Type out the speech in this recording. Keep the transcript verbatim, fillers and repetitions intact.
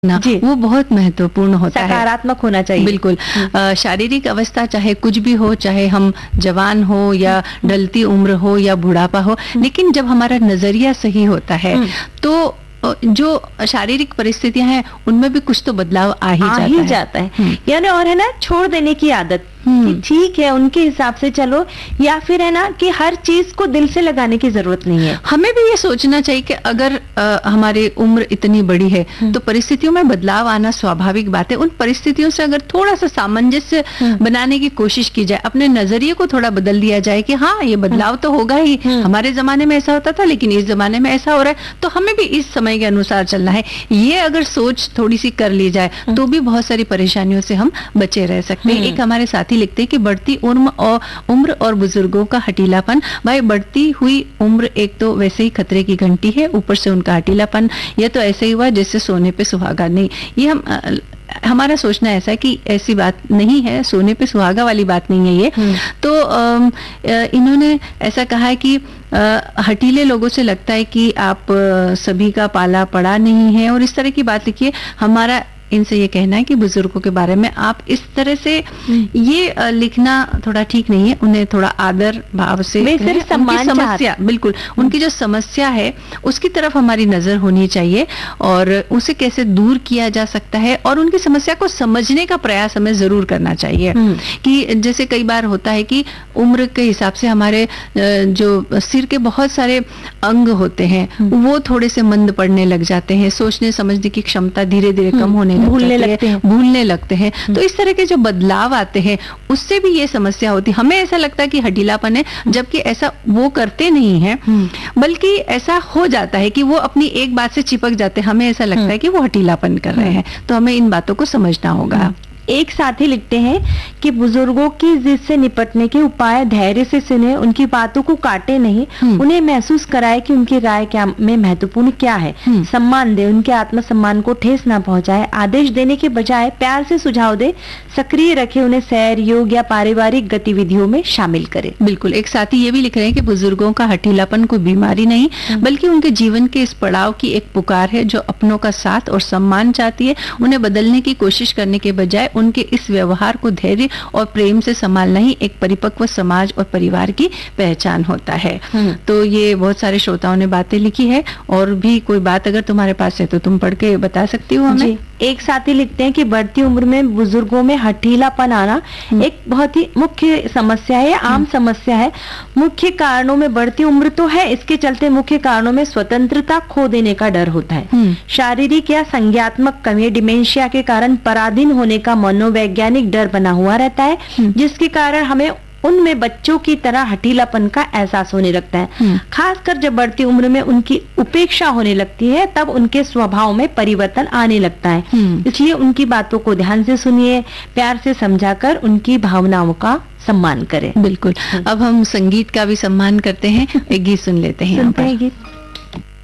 ना वो बहुत महत्वपूर्ण होता है, सकारात्मक होना चाहिए। बिल्कुल। अ, शारीरिक अवस्था चाहे कुछ भी हो, चाहे हम जवान हो या ढलती उम्र हो या बुढ़ापा हो, लेकिन जब हमारा नजरिया सही होता है तो जो शारीरिक परिस्थितियां हैं उनमें भी कुछ तो बदलाव आ ही आ जाता ही है। जाता है यानी और है ना, छोड़ देने की आदत कि ठीक है उनके हिसाब से चलो, या फिर है ना कि हर चीज को दिल से लगाने की जरूरत नहीं है। हमें भी ये सोचना चाहिए कि अगर आ, हमारी उम्र इतनी बड़ी है तो परिस्थितियों में बदलाव आना स्वाभाविक बात है। उन परिस्थितियों से अगर थोड़ा सा सामंजस्य बनाने की कोशिश की जाए, अपने नजरिए को थोड़ा बदल दिया जाए कि हाँ ये बदलाव तो होगा ही, हमारे जमाने में ऐसा होता था लेकिन इस जमाने में ऐसा हो रहा है तो हमें भी इस समय के अनुसार चलना है। ये अगर सोच थोड़ी सी कर ली जाए तो भी बहुत सारी परेशानियों से हम बचे रह सकते हैं। एक हमारे साथी लिखते हैं कि बढ़ती उम्र और उम्र और बुजुर्गों का हठीलापन। भाई बढ़ती हुई उम्र एक तो वैसे ही खतरे की घंटी है, ऊपर से उनका हठीलापन, यह तो ऐसे ही हुआ जैसे सोने पे सुहागा। नहीं, ये हम हमारा सोचना ऐसा है कि ऐसी बात नहीं है, सोने पे सुहागा वाली बात नहीं है ये। तो अम, इन्होंने ऐसा कहा है कि हठीले लोगों से लगता है कि आप सभी का पाला पड़ा नहीं है, और इस तरह की बात लिखिए। हमारा इनसे ये कहना है कि बुजुर्गों के बारे में आप इस तरह से ये लिखना थोड़ा ठीक नहीं है। उन्हें थोड़ा आदर भाव से, सिर्फ सम्मान, समस्या, बिल्कुल उनकी जो समस्या है उसकी तरफ हमारी नजर होनी चाहिए और उसे कैसे दूर किया जा सकता है, और उनकी समस्या को समझने का प्रयास हमें जरूर करना चाहिए। कि जैसे कई बार होता है कि उम्र के हिसाब से हमारे जो सिर के बहुत सारे अंग होते हैं वो थोड़े से मंद पड़ने लग जाते हैं, सोचने समझने की क्षमता धीरे धीरे कम होने भूलने लगते हैं भूलने लगते हैं तो इस तरह के जो बदलाव आते हैं उससे भी ये समस्या होती है। हमें ऐसा लगता है कि हठीलापन है, जबकि ऐसा वो करते नहीं है, बल्कि ऐसा हो जाता है कि वो अपनी एक बात से चिपक जाते हैं। हमें ऐसा लगता है कि वो हठीलापन कर रहे हैं, तो हमें इन बातों को समझना होगा। एक साथी लिखते हैं कि बुजुर्गों की जिद से निपटने के उपाय धैर्य से सुने, उनकी बातों को काटे नहीं, उन्हें महसूस कराए कि उनकी राय क्या में महत्वपूर्ण क्या है, सम्मान दे, उनके आत्मसम्मान को ठेस ना पहुंचाए, आदेश देने के बजाय प्यार से सुझाव दे, सक्रिय रखे, उन्हें सैर, योग या पारिवारिक गतिविधियों में शामिल करे। बिल्कुल। एक साथी ये भी लिख रहे हैं कि बुजुर्गों का हठीलापन कोई बीमारी नहीं बल्कि उनके जीवन के इस पड़ाव की एक पुकार है जो अपनों का साथ और सम्मान चाहती है। उन्हें बदलने की कोशिश करने के बजाय उनके इस व्यवहार को धैर्य और प्रेम से संभालना ही एक परिपक्व समाज और परिवार की पहचान होता है। तो ये बहुत सारे श्रोताओं ने बातें लिखी है, और भी कोई बात अगर तुम्हारे पास है तो तुम पढ़ के बता सकती हो हमें। एक साथी लिखते हैं कि बढ़ती उम्र में बुजुर्गों में हठीलापन आना एक बहुत ही मुख्य समस्या है, आम समस्या है। मुख्य कारणों में बढ़ती उम्र तो है, इसके चलते मुख्य कारणों में स्वतंत्रता खो देने का डर होता है, शारीरिक या संज्ञात्मक कमी, डिमेंशिया के कारण पराधीन होने का मनोवैज्ञानिक डर बना हुआ रहता है, जिसके कारण हमें उनमें बच्चों की तरह हठीलापन का एहसास होने लगता है। खासकर जब बढ़ती उम्र में उनकी उपेक्षा होने लगती है तब उनके स्वभाव में परिवर्तन आने लगता है। इसलिए उनकी बातों को ध्यान से सुनिए, प्यार से समझाकर उनकी भावनाओं का सम्मान करें। बिल्कुल। अब हम संगीत का भी सम्मान करते हैं, एक गीत सुन लेते हैं। सुनते हैं गीत।